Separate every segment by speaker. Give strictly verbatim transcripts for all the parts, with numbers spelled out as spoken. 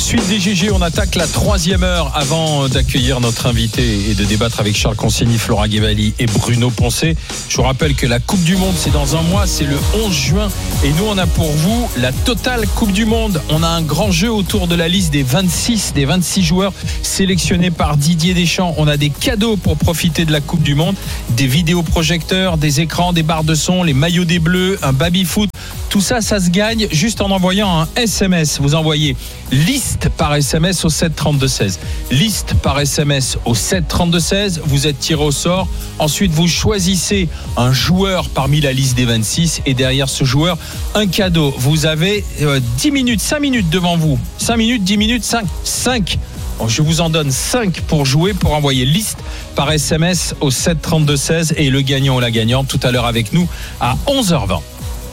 Speaker 1: Suite des G G, on attaque la troisième heure avant d'accueillir notre invité et de débattre avec Charles Consigny, Flora Guévali et Bruno Poncet. Je vous rappelle que la Coupe du Monde, c'est dans un mois, c'est le onze juin. Et nous, on a pour vous la totale Coupe du Monde. On a un grand jeu autour de la liste des vingt-six, des vingt-six joueurs sélectionnés par Didier Deschamps. On a des cadeaux pour profiter de la Coupe du Monde, des vidéoprojecteurs, des écrans, des barres de son, les maillots des Bleus, un baby-foot. Tout ça, ça se gagne juste en envoyant un S M S. Vous envoyez liste par S M S au sept trente-deux seize. Liste par S M S au sept trente-deux seize. Vous êtes tiré au sort. Ensuite, vous choisissez un joueur parmi la liste des vingt-six. Et derrière ce joueur, un cadeau. Vous avez euh, dix minutes, cinq minutes devant vous. cinq minutes, dix minutes, cinq. cinq. Bon, je vous en donne cinq pour jouer, pour envoyer liste par S M S au sept trente-deux seize. Et le gagnant ou la gagnante tout à l'heure avec nous à onze heures vingt.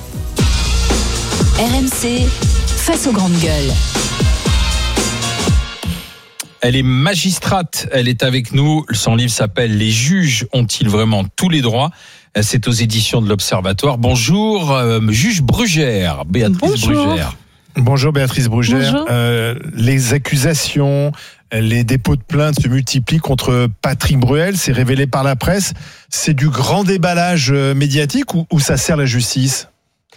Speaker 2: R M C, face aux grandes gueules.
Speaker 1: Elle est magistrate, elle est avec nous. Son livre s'appelle « Les juges ont-ils vraiment tous les droits ?» C'est aux éditions de l'Observatoire. Bonjour, euh, juge Brugère, Béatrice
Speaker 3: Bonjour.
Speaker 1: Brugère.
Speaker 3: Bonjour Béatrice Brugère.
Speaker 2: Bonjour.
Speaker 3: Euh, les accusations, les dépôts de plainte se multiplient contre Patrick Bruel. C'est révélé par la presse. C'est du grand déballage médiatique ou, ou ça sert la justice ?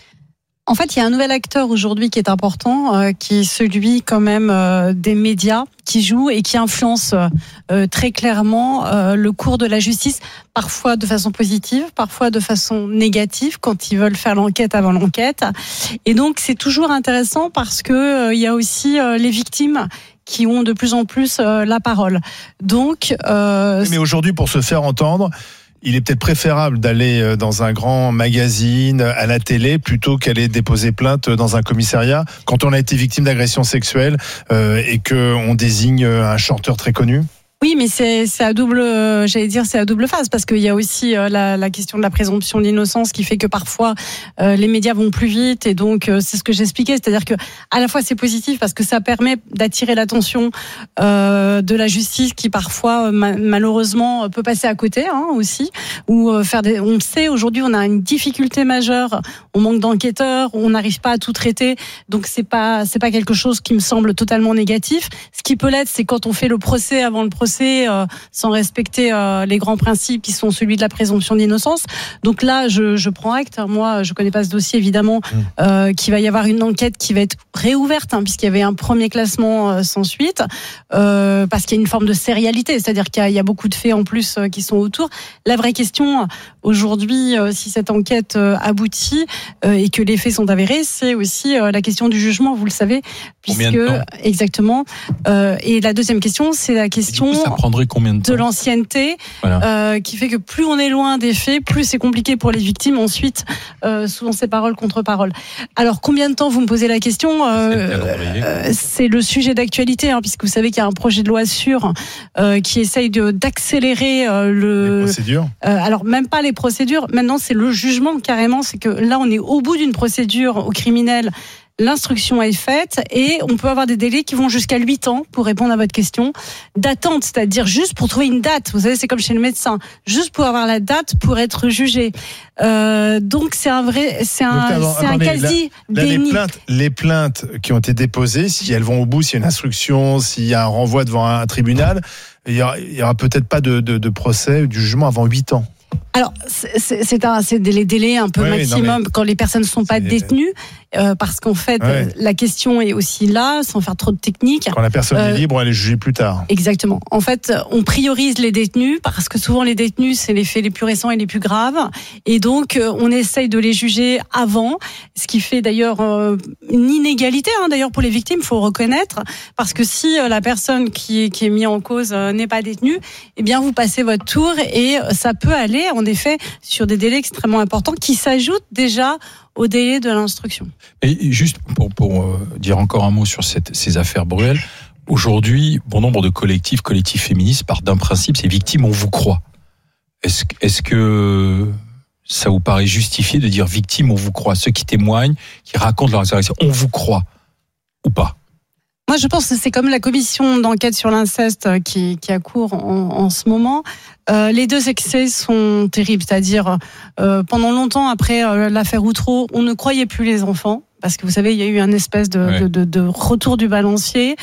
Speaker 4: En fait, il y a un nouvel acteur aujourd'hui qui est important, euh, qui est celui quand même euh, des médias, qui joue et qui influence euh, très clairement euh, le cours de la justice, parfois de façon positive, parfois de façon négative, quand ils veulent faire l'enquête avant l'enquête. Et donc, c'est toujours intéressant parce que euh, il y a aussi euh, les victimes qui ont de plus en plus euh, la parole. Donc, euh,
Speaker 3: mais aujourd'hui, pour se faire entendre, il est peut-être préférable d'aller dans un grand magazine, à la télé, plutôt qu'aller déposer plainte dans un commissariat quand on a été victime d'agression sexuelle euh, et qu'on désigne un chanteur très connu.
Speaker 4: Oui, mais c'est, c'est à double, euh, j'allais dire, c'est à double phase parce qu'il y a aussi euh, la, la question de la présomption d'innocence qui fait que parfois euh, les médias vont plus vite et donc euh, c'est ce que j'expliquais, c'est-à-dire que à la fois c'est positif parce que ça permet d'attirer l'attention euh, de la justice qui parfois ma- malheureusement peut passer à côté hein, aussi ou euh, faire des. On sait aujourd'hui on a une difficulté majeure, on manque d'enquêteurs, on n'arrive pas à tout traiter, donc c'est pas c'est pas quelque chose qui me semble totalement négatif. Ce qui peut l'être, c'est quand on fait le procès avant le procès. Euh, sans respecter euh, les grands principes qui sont celui de la présomption d'innocence. Donc là, je, je prends acte. Moi, je connais pas ce dossier évidemment, euh, qu'il va y avoir une enquête qui va être réouverte, hein, puisqu'il y avait un premier classement euh, sans suite, euh, parce qu'il y a une forme de sérialité, c'est-à-dire qu'il y a, il y a beaucoup de faits en plus euh, qui sont autour. La vraie question aujourd'hui, euh, si cette enquête euh, aboutit euh, et que les faits sont avérés, c'est aussi euh, la question du jugement. Vous le savez, puisque
Speaker 1: Combien de temps ?
Speaker 4: Exactement. Euh, et la deuxième question, c'est la question
Speaker 1: Ça prendrait combien de temps ?
Speaker 4: de l'ancienneté,
Speaker 1: Voilà.
Speaker 4: euh, qui fait que plus on est loin des faits, plus c'est compliqué pour les victimes. Ensuite, euh, souvent c'est parole contre parole. Alors, combien de temps, vous me posez la question euh, euh, C'est le sujet d'actualité, hein, puisque vous savez qu'il y a un projet de loi sur euh, qui essaye de, d'accélérer euh, le...
Speaker 3: Les procédures.
Speaker 4: Euh, alors, même pas les procédures. Maintenant, c'est le jugement, carrément. C'est que là, on est au bout d'une procédure au criminel. L'instruction est faite et on peut avoir des délais qui vont jusqu'à huit ans pour répondre à votre question d'attente, c'est-à-dire juste pour trouver une date. Vous savez, c'est comme chez le médecin, juste pour avoir la date pour être jugé. Euh, donc c'est un vrai, c'est un,
Speaker 3: Donc, attends,
Speaker 4: c'est un
Speaker 3: attendez,
Speaker 4: quasi
Speaker 3: là, là, les
Speaker 4: déni.
Speaker 3: plaintes, les plaintes qui ont été déposées, si elles vont au bout, s'il y a une instruction, s'il y a un renvoi devant un tribunal, il y aura, il y aura peut-être pas de, de, de procès, du jugement avant huit ans.
Speaker 4: Alors, c'est, c'est, c'est, un, c'est des délais un peu
Speaker 3: Oui,
Speaker 4: maximum
Speaker 3: non, mais
Speaker 4: quand les personnes ne sont pas
Speaker 3: c'est...
Speaker 4: détenues, euh, parce qu'en fait,
Speaker 3: Ouais.
Speaker 4: euh, la question est aussi là, sans faire trop de technique.
Speaker 3: Quand la personne
Speaker 4: Euh,
Speaker 3: est libre, elle est jugée plus tard.
Speaker 4: Exactement. En fait, on priorise les détenus parce que souvent les détenus, c'est les faits les plus récents et les plus graves. Et donc, on essaye de les juger avant, ce qui fait d'ailleurs euh, une inégalité, hein, d'ailleurs pour les victimes, il faut reconnaître. Parce que si euh, la personne qui est, qui est mise en cause euh, n'est pas détenue, eh bien, vous passez votre tour et ça peut aller, en effet, sur des délais extrêmement importants qui s'ajoutent déjà au délai de l'instruction.
Speaker 1: Et juste pour, pour euh, dire encore un mot sur cette, ces affaires Bruel, aujourd'hui, bon nombre de collectifs, collectifs féministes partent d'un principe, c'est victime, on vous croit. Est-ce, est-ce que ça vous paraît justifié de dire victime, on vous croit ? Ceux qui témoignent, qui racontent leur agression, on vous croit ou pas ?
Speaker 4: Moi, je pense que c'est comme la commission d'enquête sur l'inceste qui, qui a cours en, en ce moment. Euh, les deux excès sont terribles, c'est-à-dire euh, pendant longtemps après euh, l'affaire Outreau, on ne croyait plus les enfants. Parce que vous savez, il y a eu un espèce de,
Speaker 1: ouais.
Speaker 4: de, de, de retour du balancier.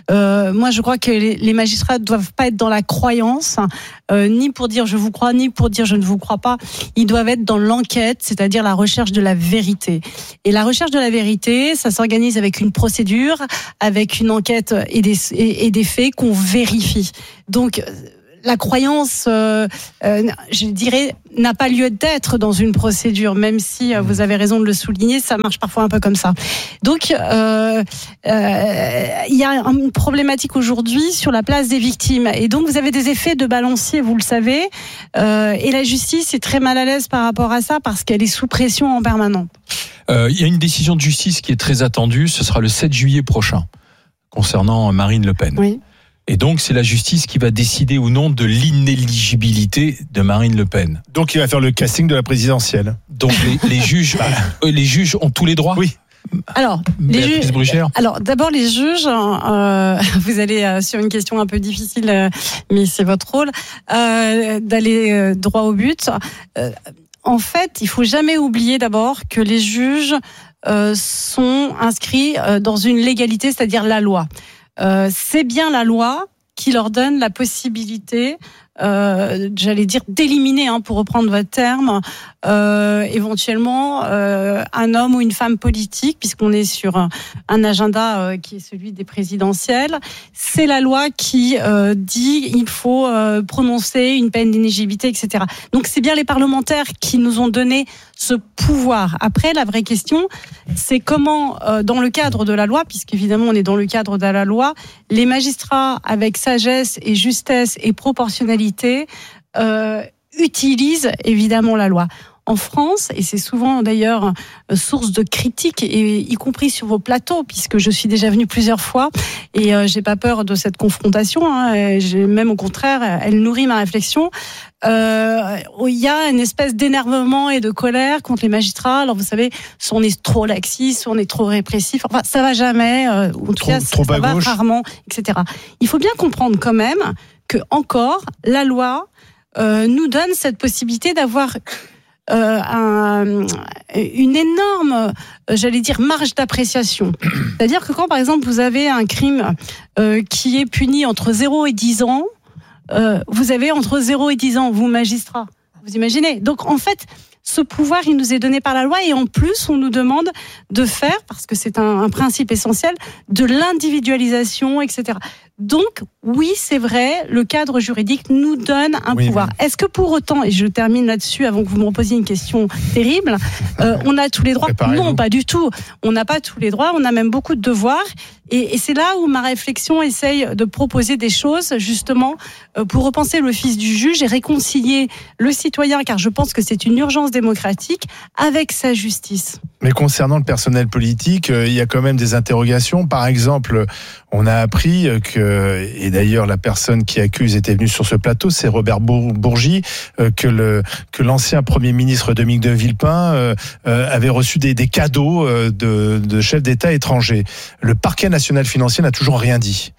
Speaker 4: Euh, moi, je crois que les, les magistrats ne doivent pas être dans la croyance, euh, ni pour dire je vous crois, ni pour dire je ne vous crois pas. Ils doivent être dans l'enquête, c'est-à-dire la recherche de la vérité. Et la recherche de la vérité, ça s'organise avec une procédure, avec une enquête et des, et, et des faits qu'on vérifie. Donc, la croyance, euh, euh, je dirais, n'a pas lieu d'être dans une procédure, même si euh, vous avez raison de le souligner, ça marche parfois un peu comme ça. Donc, euh, euh, il y a une problématique aujourd'hui sur la place des victimes. Et donc, vous avez des effets de balancier, vous le savez, euh, et la justice est très mal à l'aise par rapport à ça, parce qu'elle est sous pression en permanence.
Speaker 1: Euh, il y a une décision de justice qui est très attendue, ce sera le sept juillet prochain, concernant Marine Le Pen.
Speaker 4: Oui.
Speaker 1: Et donc, c'est la justice qui va décider ou non de l'inéligibilité de Marine Le Pen.
Speaker 3: Donc, il va faire le casting de la présidentielle.
Speaker 1: Donc, les, les juges, euh, les juges ont tous les droits.
Speaker 3: Oui.
Speaker 4: Alors, les juges,
Speaker 1: Brugère.
Speaker 4: alors d'abord les juges, euh, vous allez euh, sur une question un peu difficile, euh, mais c'est votre rôle, euh, d'aller euh, droit au but. Euh, en fait, il faut jamais oublier d'abord que les juges euh, sont inscrits euh, dans une légalité, c'est-à-dire la loi. Euh, c'est bien la loi qui leur donne la possibilité, euh, j'allais dire d'éliminer, hein, pour reprendre votre terme, euh, éventuellement euh, un homme ou une femme politique, puisqu'on est sur un, un agenda euh, qui est celui des présidentielles. C'est la loi qui euh, dit il faut euh, prononcer une peine d'inéligibilité, et cetera. Donc c'est bien les parlementaires qui nous ont donné ce pouvoir. Après, la vraie question, c'est comment, euh, dans le cadre de la loi, puisqu'évidemment on est dans le cadre de la loi, les magistrats, avec sagesse et justesse et proportionnalité, euh, utilisent évidemment la loi. En France, et c'est souvent d'ailleurs source de critiques, et y compris sur vos plateaux, puisque je suis déjà venue plusieurs fois, et euh, j'ai pas peur de cette confrontation, hein, et j'ai, même au contraire, elle nourrit ma réflexion. Euh, il y a une espèce d'énervement et de colère contre les magistrats. Alors vous savez, soit on est trop laxiste, soit on est trop répressif, enfin ça va jamais, euh, en tout
Speaker 3: trop,
Speaker 4: cas
Speaker 3: trop
Speaker 4: ça va
Speaker 3: gauche.
Speaker 4: rarement, et cetera. Il faut bien comprendre quand même que encore la loi euh, nous donne cette possibilité d'avoir Euh, un, une énorme, j'allais dire, marge d'appréciation. C'est-à-dire que quand, par exemple, vous avez un crime euh, qui est puni entre zéro et dix ans, euh, vous avez entre zéro et dix ans, vous, magistrats. Vous imaginez ? Donc, en fait, ce pouvoir, il nous est donné par la loi, et en plus, on nous demande de faire, parce que c'est un, un principe essentiel, de l'individualisation, et cetera. Donc, oui, c'est vrai, le cadre juridique nous donne un oui, pouvoir. Oui. Est-ce que pour autant, et je termine là-dessus avant que vous me reposiez une question terrible, euh, on a tous les droits ? Non, pas du tout. On n'a pas tous les droits, on a même beaucoup de devoirs. Et, et c'est là où ma réflexion essaye de proposer des choses, justement, euh, pour repenser l'office du juge et réconcilier le citoyen, car je pense que c'est une urgence démocratique, avec sa justice.
Speaker 3: Mais concernant le personnel politique, euh, il y a quand même des interrogations. Par exemple, on a appris que, et d'ailleurs la personne qui accuse était venue sur ce plateau, c'est Robert Bourgi, euh, que, le, que l'ancien Premier ministre Dominique de Villepin euh, euh, avait reçu des, des cadeaux euh, de, de chefs d'État étrangers. Le parquet national financier n'a toujours rien dit.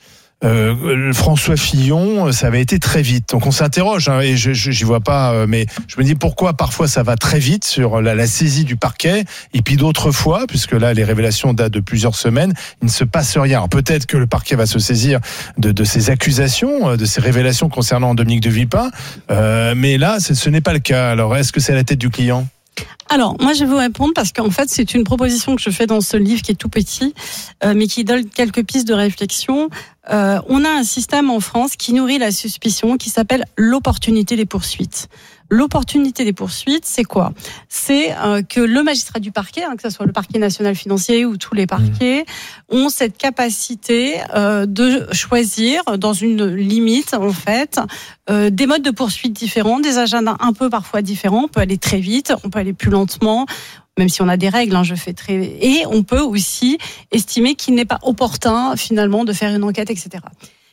Speaker 3: Euh, François Fillon, ça avait été très vite. Donc on s'interroge, hein, et je, je j'y vois pas, euh, mais je me dis pourquoi parfois ça va très vite sur la, la saisie du parquet, et puis d'autres fois, puisque là les révélations datent de plusieurs semaines, il ne se passe rien. Alors, peut-être que le parquet va se saisir de, de ces accusations, de ces révélations concernant Dominique de Villepin, euh, mais là ce n'est pas le cas. Alors est-ce que c'est à la tête du client ?
Speaker 4: Alors, moi, je vais vous répondre parce qu'en fait, c'est une proposition que je fais dans ce livre qui est tout petit, euh, mais qui donne quelques pistes de réflexion. Euh, on a un système en France qui nourrit la suspicion, qui s'appelle l'opportunité des poursuites. L'opportunité des poursuites, c'est quoi ? C'est euh, que le magistrat du parquet, hein, que ce soit le parquet national financier ou tous les parquets, mmh. ont cette capacité euh, de choisir, dans une limite en fait, euh, des modes de poursuite différents, des agendas un peu parfois différents. On peut aller très vite, on peut aller plus lentement, même si on a des règles, hein, je fais très... Et on peut aussi estimer qu'il n'est pas opportun, finalement, de faire une enquête, et cetera.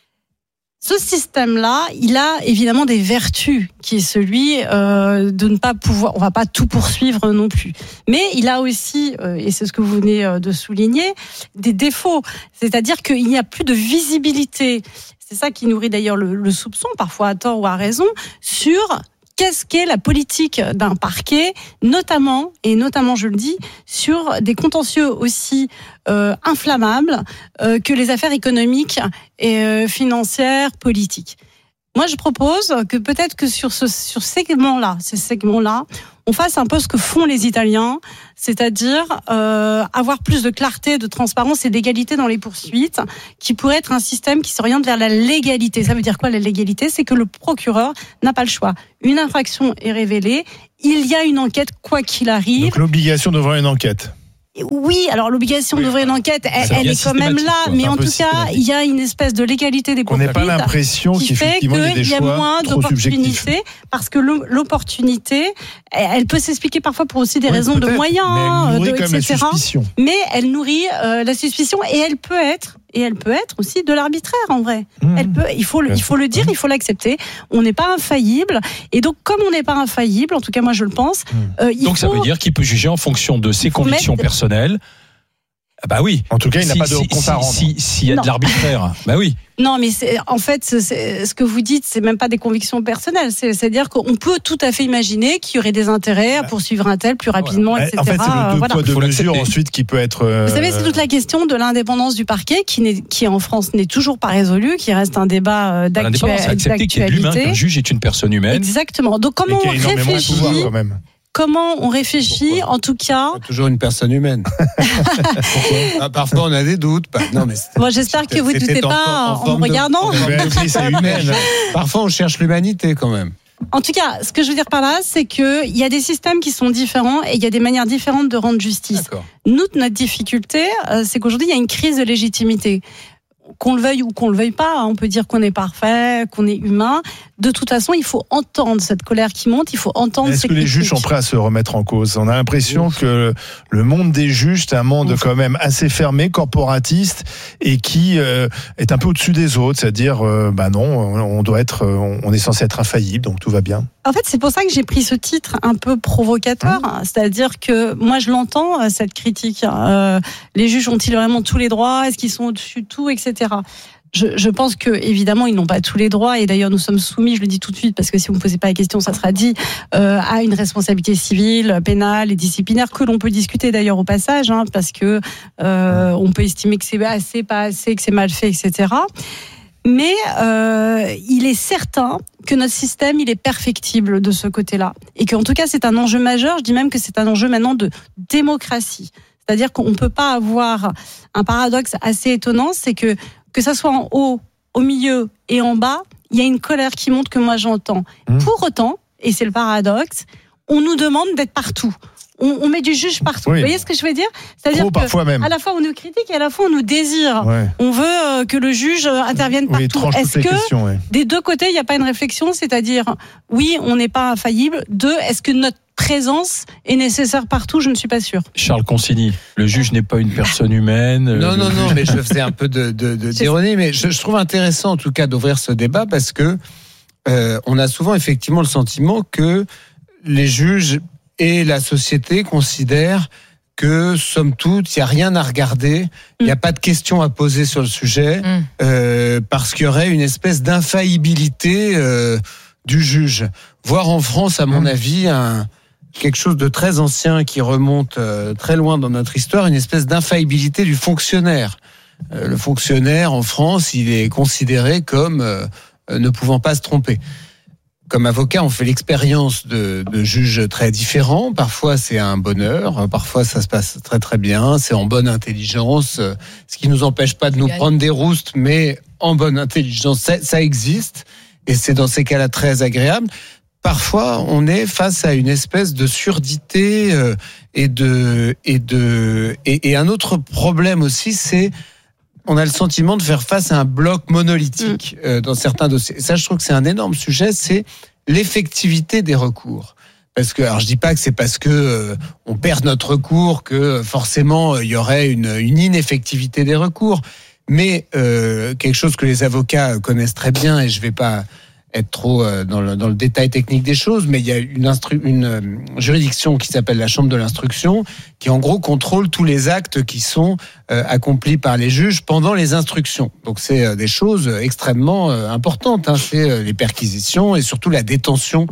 Speaker 4: Ce système-là, il a évidemment des vertus, qui est celui euh, de ne pas pouvoir... On ne va pas tout poursuivre non plus. Mais il a aussi, euh, et c'est ce que vous venez de souligner, des défauts. C'est-à-dire qu'il n'y a plus de visibilité. C'est ça qui nourrit d'ailleurs le, le soupçon, parfois à tort ou à raison, sur... qu'est-ce qu'est la politique d'un parquet, notamment, et notamment je le dis, sur des contentieux aussi euh, inflammables euh, que les affaires économiques et euh, financières, politiques. Moi, je propose que peut-être que sur ce sur ces segments-là, ces segments-là, on fasse un peu ce que font les Italiens, c'est-à-dire euh, avoir plus de clarté, de transparence et d'égalité dans les poursuites, qui pourrait être un système qui s'oriente vers la légalité. Ça veut dire quoi, la légalité ? C'est que le procureur n'a pas le choix. Une infraction est révélée, il y a une enquête quoi qu'il arrive.
Speaker 3: Donc l'obligation d'ouvrir une enquête.
Speaker 4: Oui, alors l'obligation
Speaker 3: oui,
Speaker 4: d'ouvrir une enquête, elle, elle est quand même là,
Speaker 1: quoi.
Speaker 4: mais en tout cas, il y a une espèce de légalité des poursuites.
Speaker 3: On n'a pas l'impression
Speaker 4: qui fait
Speaker 3: qu'effectivement il y a des
Speaker 4: qu'il y a
Speaker 3: choix
Speaker 4: moins
Speaker 3: trop subjectifs.
Speaker 4: d'opportunités, parce que l'opportunité, elle peut s'expliquer parfois pour aussi des
Speaker 3: Oui,
Speaker 4: raisons de moyens,
Speaker 3: mais elle nourrit
Speaker 4: de,
Speaker 3: quand même
Speaker 4: et cetera.
Speaker 3: la suspicion.
Speaker 4: Mais elle nourrit euh, la suspicion et elle peut être, et elle peut être aussi de l'arbitraire en vrai. Mmh. Elle peut, il faut, le, il faut le dire, il faut l'accepter. On n'est pas infaillible, et donc comme on n'est pas infaillible, en tout cas moi je le pense.
Speaker 1: Mmh. Euh, il donc faut, ça veut dire qu'il peut juger en fonction de ses convictions mettre... personnelles. Ah bah oui.
Speaker 3: En tout cas, il
Speaker 1: si,
Speaker 3: n'a pas de
Speaker 1: si,
Speaker 3: compte à rendre.
Speaker 1: S'il si, si y a non. de l'arbitraire, bah oui.
Speaker 4: Non, mais c'est, en fait, c'est, ce que vous dites, c'est même pas des convictions personnelles. C'est, c'est-à-dire qu'on peut tout à fait imaginer qu'il y aurait des intérêts à poursuivre un tel plus rapidement,
Speaker 3: voilà.
Speaker 4: et cetera.
Speaker 3: En fait, c'est le deux
Speaker 4: voilà.
Speaker 3: poids, deux mesures ensuite qui peut être. Euh...
Speaker 4: Vous savez, c'est toute la question de l'indépendance du parquet qui, n'est, qui en France n'est toujours pas résolue, qui reste un débat d'actu-
Speaker 1: l'indépendance, c'est accepter qu'il y ait de l'humain, qu'un juge est une personne humaine.
Speaker 4: Exactement. Donc comment on réfléchit
Speaker 3: quand même.
Speaker 4: Comment on réfléchit, Pourquoi en tout cas.
Speaker 5: C'est toujours une personne humaine. ah, parfois, on a des doutes. Non, mais
Speaker 4: bon, j'espère que vous ne doutez pas en, en, en me regardant.
Speaker 5: De... C'est humaine. Parfois, on cherche l'humanité quand même.
Speaker 4: En tout cas, ce que je veux dire par là, c'est qu'il y a des systèmes qui sont différents et il y a des manières différentes de rendre justice. D'accord. Nous, notre difficulté, c'est qu'aujourd'hui, il y a une crise de légitimité. Qu'on le veuille ou qu'on le veuille pas, on peut dire qu'on est parfait, qu'on est humain. De toute façon, il faut entendre cette colère qui monte, il faut entendre.
Speaker 3: Est-ce
Speaker 4: ces
Speaker 3: que les critiques. Juges sont prêts à se remettre en cause ? On a l'impression Ouf. que le monde des juges, c'est un monde Ouf. quand même assez fermé, corporatiste, et qui euh, est un peu au-dessus des autres. C'est-à-dire, euh, bah non, on doit être, on est censé être infaillible, donc tout va bien.
Speaker 4: En fait, c'est pour ça que j'ai pris ce titre un peu provocateur. Mmh. C'est-à-dire que moi, je l'entends, cette critique. Euh, les juges ont-ils vraiment tous les droits ? Est-ce qu'ils sont au-dessus de tout, et cetera. Je, je pense que évidemment ils n'ont pas tous les droits et d'ailleurs nous sommes soumis, je le dis tout de suite parce que si vous ne me posez pas la question ça sera dit, euh, à une responsabilité civile, pénale et disciplinaire que l'on peut discuter d'ailleurs au passage hein, parce que euh, on peut estimer que c'est assez, pas assez, que c'est mal fait, et cetera. Mais euh, il est certain que notre système il est perfectible de ce côté-là et qu'en tout cas c'est un enjeu majeur. Je dis même que c'est un enjeu maintenant de démocratie. C'est-à-dire qu'on ne peut pas avoir un paradoxe assez étonnant, c'est que que ça soit en haut, au milieu et en bas, il y a une colère qui monte que moi j'entends. Mmh. Pour autant, et c'est le paradoxe, on nous demande d'être partout. On, on met du juge partout. Oui. Vous voyez ce que je veux dire ? C'est-à-dire
Speaker 3: Trop,
Speaker 4: que
Speaker 3: parfois même.
Speaker 4: à la fois on nous critique et à la fois on nous désire. Ouais. On veut euh, que le juge intervienne
Speaker 3: oui,
Speaker 4: partout. Est-ce que
Speaker 3: questions, ouais.
Speaker 4: des deux côtés il n'y a pas une réflexion ? C'est-à-dire, oui, on n'est pas infaillible. Deux, est-ce que notre présence est nécessaire partout, je ne suis pas sûre.
Speaker 1: Charles Consigny, le juge n'est pas une personne humaine.
Speaker 5: Non, non, non, mais je faisais un peu de, de, de, d'ironie, mais je, je trouve intéressant en tout cas d'ouvrir ce débat parce que euh, on a souvent effectivement le sentiment que les juges et la société considèrent que, somme toute, il n'y a rien à regarder, il n'y a pas de questions à poser sur le sujet, mm. euh, parce qu'il y aurait une espèce d'infaillibilité euh, du juge. Voire en France, à mon mm. avis, un... quelque chose de très ancien qui remonte euh, très loin dans notre histoire, une espèce d'infaillibilité du fonctionnaire. Euh, le fonctionnaire en France, il est considéré comme euh, ne pouvant pas se tromper. Comme avocat, on fait l'expérience de, de juges très différents. Parfois, c'est un bonheur. Parfois, ça se passe très très bien. C'est en bonne intelligence, ce qui nous empêche pas de nous prendre des roustes, mais en bonne intelligence, ça, ça existe. Et c'est dans ces cas-là très agréable. Parfois, on est face à une espèce de surdité euh, et de et de et, et un autre problème aussi, c'est on a le sentiment de faire face à un bloc monolithique euh, dans certains dossiers. Et ça, je trouve que c'est un énorme sujet, c'est l'effectivité des recours. Parce que, alors je dis pas que c'est parce que euh, on perd notre recours que forcément il euh, y aurait une, une ineffectivité des recours, mais euh, quelque chose que les avocats connaissent très bien, et je vais pas être trop dans le, dans le détail technique des choses, mais il y a une, instru- une juridiction qui s'appelle la Chambre de l'instruction, qui en gros contrôle tous les actes qui sont euh, accomplis par les juges pendant les instructions. Donc c'est euh, des choses extrêmement euh, importantes, hein. C'est euh, les perquisitions et surtout la détention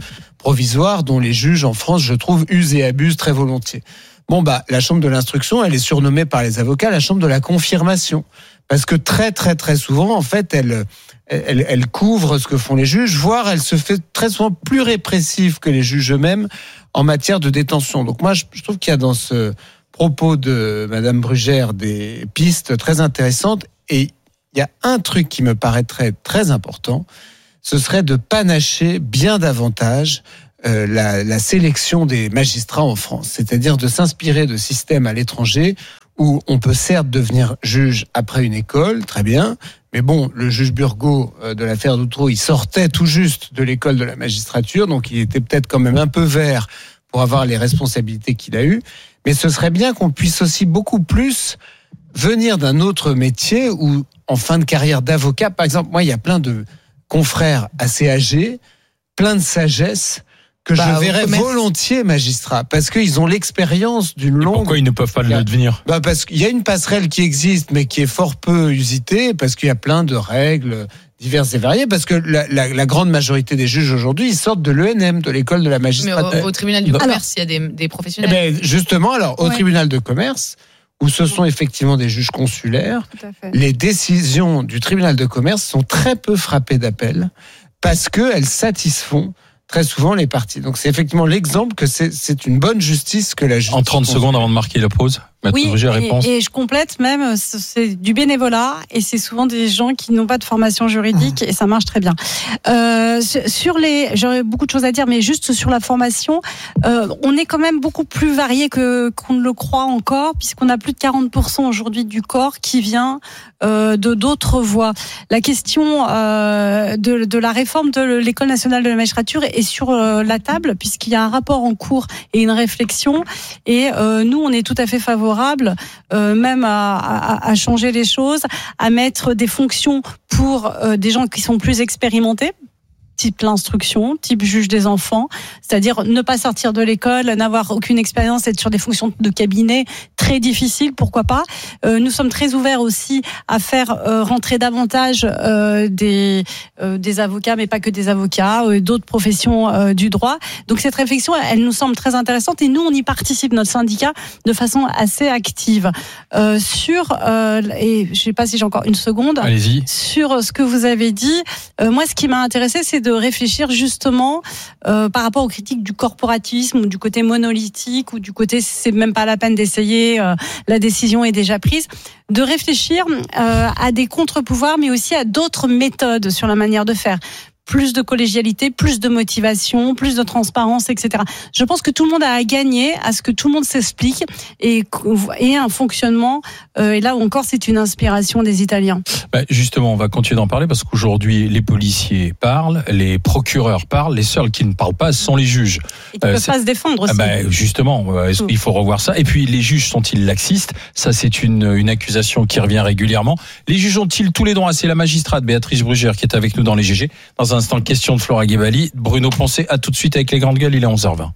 Speaker 5: provisoire dont les juges en France, je trouve, usent et abusent très volontiers. Bon, bah, la chambre de l'instruction, elle est surnommée par les avocats la chambre de la confirmation. Parce que très, très, très souvent, en fait, elle, elle, elle couvre ce que font les juges, voire elle se fait très souvent plus répressive que les juges eux-mêmes en matière de détention. Donc moi, je, je trouve qu'il y a dans ce propos de Madame Brugère des pistes très intéressantes. Et il y a un truc qui me paraîtrait très important, ce serait de panacher bien davantage Euh, la, la sélection des magistrats en France, c'est-à-dire de s'inspirer de systèmes à l'étranger où on peut certes devenir juge après une école, très bien, mais bon, le juge Burgot euh, de l'affaire d'Outreau, il sortait tout juste de l'école de la magistrature, donc il était peut-être quand même un peu vert pour avoir les responsabilités qu'il a eues, mais ce serait bien qu'on puisse aussi beaucoup plus venir d'un autre métier ou en fin de carrière d'avocat. Par exemple, moi, il y a plein de confrères assez âgés, plein de sagesse, que bah, je verrais volontiers magistrat, parce qu'ils ont l'expérience d'une longue...
Speaker 1: Pourquoi ils ne peuvent pas le devenir ?
Speaker 5: Bah parce qu'il y a une passerelle qui existe, mais qui est fort peu usitée, parce qu'il y a plein de règles diverses et variées, parce que la, la, la grande majorité des juges aujourd'hui, ils sortent de l'E N M, de l'école de la magistrature.
Speaker 6: Mais au, au tribunal du commerce, alors, il y a des, des professionnels.
Speaker 5: Eh ben, justement, alors, au ouais. tribunal de commerce, où ce sont effectivement des juges consulaires, les décisions du tribunal de commerce sont très peu frappées d'appel, parce qu'elles satisfont très souvent les parties. Donc c'est effectivement l'exemple que c'est, c'est une bonne justice que la justice.
Speaker 1: En trente secondes avant de marquer la pause, Maître
Speaker 4: oui,
Speaker 1: Brugère, réponse.
Speaker 4: Et, et je complète même, c'est du bénévolat et c'est souvent des gens qui n'ont pas de formation juridique et ça marche très bien. Euh, sur les, j'aurais beaucoup de choses à dire, mais juste sur la formation, euh, on est quand même beaucoup plus varié que qu'on ne le croit encore, puisqu'on a plus de quarante pour cent aujourd'hui du corps qui vient euh, de d'autres voies. La question euh, de, de la réforme de l'École nationale de la magistrature est sur euh, la table, puisqu'il y a un rapport en cours et une réflexion, et euh, nous on est tout à fait favorables Euh, même à, à, à changer les choses, à mettre des fonctions pour euh, des gens qui sont plus expérimentés, type l'instruction, type juge des enfants, c'est-à-dire ne pas sortir de l'école, n'avoir aucune expérience, être sur des fonctions de cabinet très difficiles, pourquoi pas. Euh, nous sommes très ouverts aussi à faire euh, rentrer davantage euh, des euh, des avocats, mais pas que des avocats, euh, d'autres professions euh, du droit. Donc cette réflexion, elle nous semble très intéressante et nous on y participe, notre syndicat, de façon assez active. Euh, sur euh, et je sais pas si j'ai encore une seconde.
Speaker 1: Allez-y.
Speaker 4: Sur ce que vous avez dit, euh, moi ce qui m'a intéressé, c'est de réfléchir justement euh, par rapport aux critiques du corporatisme ou du côté monolithique ou du côté c'est même pas la peine d'essayer, euh, la décision est déjà prise, de réfléchir euh, à des contre-pouvoirs mais aussi à d'autres méthodes sur la manière de faire. Plus de collégialité, plus de motivation, plus de transparence, et cetera. Je pense que tout le monde a à gagner à ce que tout le monde s'explique et, et un fonctionnement. Euh, et là encore, c'est une inspiration des Italiens.
Speaker 1: Bah justement, on va continuer d'en parler parce qu'aujourd'hui, les policiers parlent, les procureurs parlent, les seuls qui ne parlent pas sont les juges.
Speaker 4: Et qui ne euh, peuvent pas se défendre aussi.
Speaker 1: Bah justement, mmh. il faut revoir ça. Et puis, les juges sont-ils laxistes ? Ça, c'est une, une accusation qui revient régulièrement. Les juges ont-ils tous les droits ? C'est la magistrate Béatrice Brugère qui est avec nous dans les G G. Dans un instant, question de Flora Guébali. Bruno Poncet, à tout de suite avec les grandes gueules, il est onze heures vingt.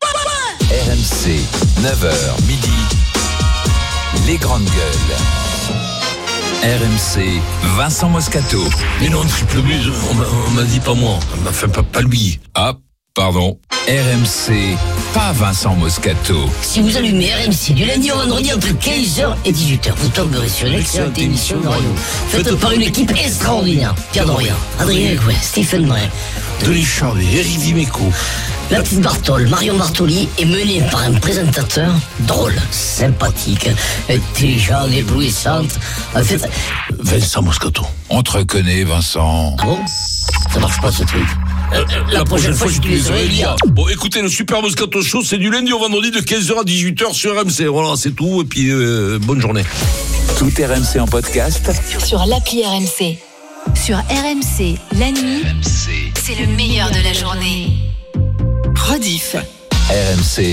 Speaker 7: R M C, neuf heures midi, les grandes gueules. R M C, Vincent Moscato.
Speaker 8: Mais non, triple buse, on m'a, on m'a dit pas moi, enfin pas, pas lui.
Speaker 7: Ah, pardon. R M C, pas Vincent Moscato.
Speaker 9: Si vous allumez R M C du lundi au vendredi entre quinze heures et dix-huit heures, vous tomberez sur une excellente émission de radio, faite par une équipe extraordinaire. Pierre Dorian, Adrien Gouin, Stephen Brun,
Speaker 8: Denis Charvet, Eric Dimeco,
Speaker 9: la petite Bartoli, Marion Bartoli est menée par un présentateur drôle, sympathique, intelligent, éblouissante. En fait,
Speaker 8: Vincent Moscato.
Speaker 7: On te reconnaît, Vincent.
Speaker 9: Ah bon ? Ça marche pas ce truc. Euh, la, la prochaine, prochaine fois, j'utiliserai Elia.
Speaker 8: Bon, écoutez, le Super Moscato Show, c'est du lundi au vendredi de quinze heures à dix-huit heures sur R M C. Voilà, c'est tout. Et puis, euh, bonne journée.
Speaker 7: Tout R M C en podcast
Speaker 2: sur l'appli R M C. Sur R M C, la nuit, R M C. C'est le meilleur de la journée. Rediff.
Speaker 7: R M C.